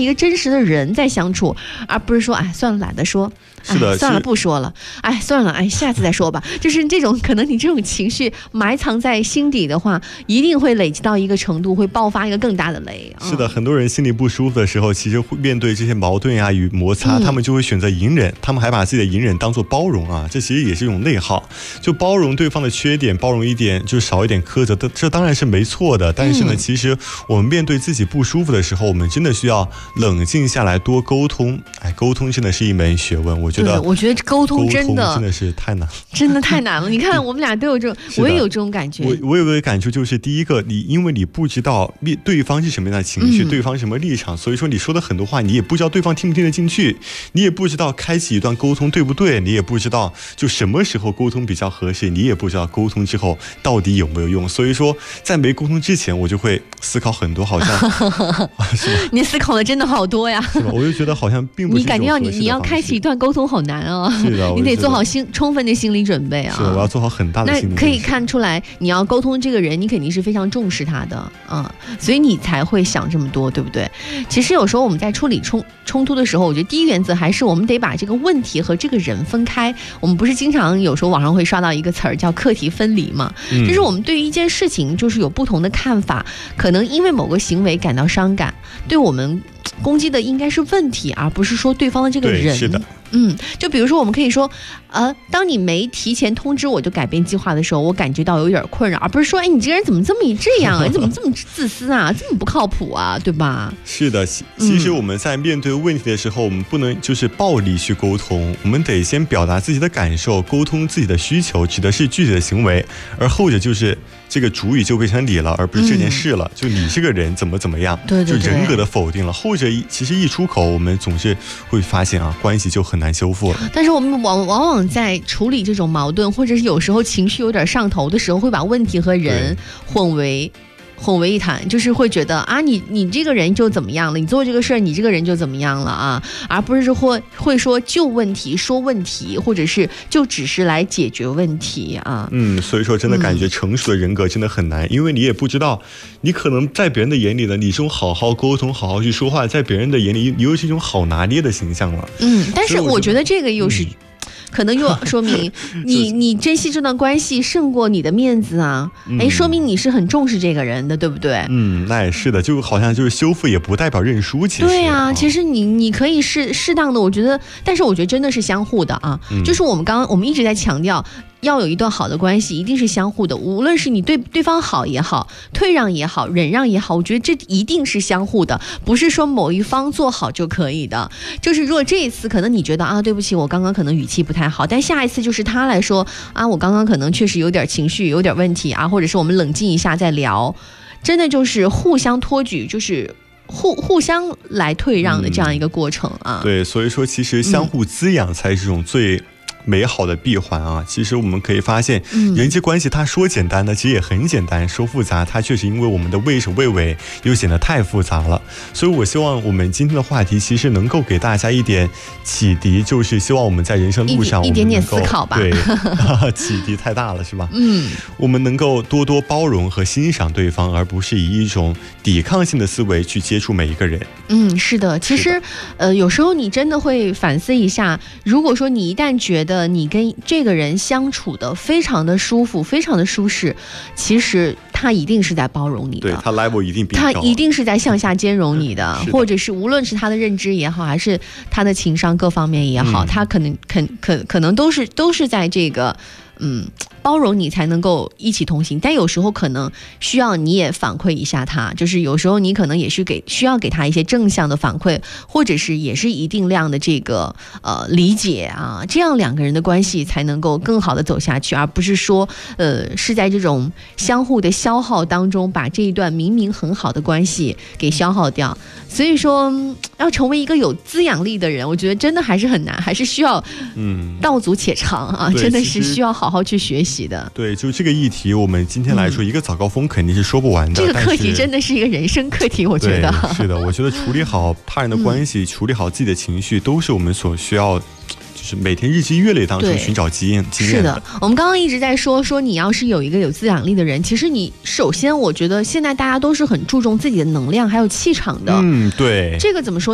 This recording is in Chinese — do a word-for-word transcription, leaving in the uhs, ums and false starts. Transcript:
一个真实的人在相处，而不是说哎算了懒得说， 是的， 哎算了不说了，哎算了哎下次再说吧。就是这种可能你这种情绪埋藏在心底的话，一定会累积到一个程度，会爆发一个更大的雷。 是的，很多人心里不舒服的时候，其实会面对这些矛盾啊与摩擦、嗯、他们就会选择隐忍，他们还把自己的隐忍当作包容啊，这其实也是一种内耗，就包容对方的缺点，包容一点就少一点苛责，这当然是没错的。但是呢、嗯、其实我们面对自己不舒服的时候，我们真的需要冷静下来，多沟通。哎，沟通真的是一门学问，我觉得我觉得沟通真的真的是太难， 真的太难了。你看我们俩都有这种我也有这种感觉。 我我有个感触，就是第一个，你因为你不知道对方是什么样的情绪、嗯、对方什么立场，所以说你说的很多话你也不知道对方听不听得进去，你也不知道开启一段沟通对不对，你也不知道就什么时候沟通比较合适，你也不知道沟通之后到底有没有用。所以说在没沟通之前，我就会思考很多，好像是吧？ 你思考的真的好多呀， 是吧？我就觉得好像并不是你感觉要你你要开启一段沟通好难啊， 是的， 你得做好心充分的心理准备啊。 是，我要做好很大的心理准备。 那可以看出来，你要沟通这个人，你肯定是非常重视他的啊、嗯，所以你才会想这么多，对不对？其实有时候我们在处理冲冲突的时候，我觉得第一原则还是我们得把这个问题和这个人分开。我们不是经常有时候网上会刷到一个词儿叫课题分离嘛？嗯、就是我们对于一件事情就是有不同的看法，可能因为某个行为感到伤感，对我们攻击的应该是问题，而不是说对方的这个人。 对，是的。 嗯，就比如说我们可以说，呃，当你没提前通知我就改变计划的时候，我感觉到有点困扰，而不是说，哎，你这个人怎么这么这样啊？你怎么这么自私啊？这么不靠谱啊？对吧？ 是的，其实我们在面对问题的时候，我们不能就是暴力去沟通，我们得先表达自己的感受，沟通自己的需求，指的是具体的行为，而后者就是这个主语就变成你了，而不是这件事了。嗯、就你这个人怎么怎么样， 对对对， 就人格的否定了。后者其实一出口，我们总是会发现啊，关系就很难修复了。 但是我们往往往在处理这种矛盾，或者是有时候情绪有点上头的时候，会把问题和人混为混为一谈，就是会觉得啊，你你这个人就怎么样了，你做这个事儿，你这个人就怎么样了啊，而不是会会说就问题说问题，或者是就只是来解决问题啊。 嗯，所以说真的感觉成熟的人格真的很难，嗯、因为你也不知道，你可能在别人的眼里呢，你这种好好沟通、好好去说话，在别人的眼里，你又是一种好拿捏的形象了。 嗯，但是我觉得这个又是。嗯可能又说明你你珍惜这段关系胜过你的面子啊，哎、嗯，说明你是很重视这个人的，对不对？ 嗯，那也是的，就好像就是修复也不代表认输，其实对啊，其实你你可以适适当的，我觉得，但是我觉得真的是相互的啊，嗯、就是我们刚刚我们一直在强调。要有一段好的关系，一定是相互的。无论是你对对方好也好，退让也好，忍让也好，我觉得这一定是相互的，不是说某一方做好就可以的。就是如果这一次可能你觉得啊，对不起，我刚刚可能语气不太好，但下一次就是他来说啊，我刚刚可能确实有点情绪，有点问题啊，或者是我们冷静一下再聊，真的就是互相托举，就是互互相来退让的这样一个过程啊。 嗯、对，所以说其实相互滋养才是这种最。美好的闭环啊，其实我们可以发现，嗯、人际关系它说简单的其实也很简单，说复杂它确实因为我们的畏首畏尾又显得太复杂了。所以我希望我们今天的话题其实能够给大家一点启迪，就是希望我们在人生路上我们能够一点点思考吧。 对，启迪太大了是吧？ 嗯， 我们能够多多包容和欣赏对方，而不是以一种抵抗性的思维去接触每一个人。 嗯，是的，其实呃，有时候你真的会反思一下，如果说你一旦觉得你跟这个人相处的非常的舒服，非常的舒适，其实他一定是在包容你的， 对，他 level 一定比较高， 他一定是在向下兼容你的，嗯、或者是无论是他的认知也好，还是他的情商各方面也好，嗯、他可能可可可能都是都是在这个嗯。包容你才能够一起同行，但有时候可能需要你也反馈一下他，就是有时候你可能也是给需要给他一些正向的反馈，或者是也是一定量的这个呃理解啊，这样两个人的关系才能够更好的走下去，而不是说呃是在这种相互的消耗当中把这一段明明很好的关系给消耗掉。所以说要成为一个有滋养力的人，我觉得真的还是很难，还是需要嗯道阻且长啊，真的是需要好好去学习。 对，就这个议题我们今天来说、嗯、一个早高峰肯定是说不完的， 这个课题真的是一个人生课题，我觉得是的，我觉得处理好他人的关系、嗯、处理好自己的情绪都是我们所需要就是每天日积月累当中寻找经验经验的。 是的，我们刚刚一直在说说你要是有一个有滋养力的人，其实你首先我觉得现在大家都是很注重自己的能量还有气场的。 嗯，对， 这个怎么说